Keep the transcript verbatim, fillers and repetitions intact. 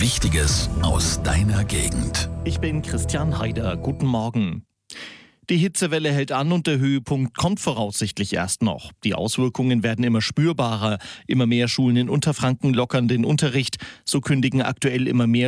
Wichtiges aus deiner Gegend. Ich bin Christian Haider. Guten Morgen. Die Hitzewelle hält an und der Höhepunkt kommt voraussichtlich erst noch. Die Auswirkungen werden immer spürbarer. Immer mehr Schulen in Unterfranken lockern den Unterricht. So kündigen aktuell immer mehr